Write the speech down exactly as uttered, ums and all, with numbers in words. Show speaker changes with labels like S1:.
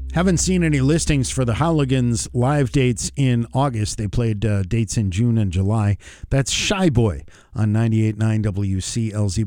S1: Haven't seen any listings for the Hooligans live dates in August. They played uh, dates in June and July. That's Shy Boy on ninety-eight point nine W C L Z.